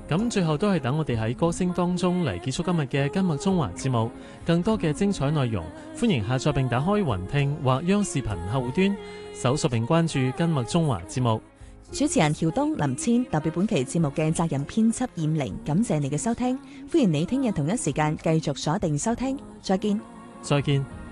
咁最後都係等我哋喺歌聲當中嚟結束今日嘅金麥中華節目。更多嘅精彩內容，歡迎下載並打開雲聽或央視頻客戶端，搜索並關注金麥中華節目。 主持人喬東、林千，代表本期節目嘅責任編輯燕玲，感謝你嘅收聽，歡迎你聽日同一時間繼續鎖定收聽，再見。 再見。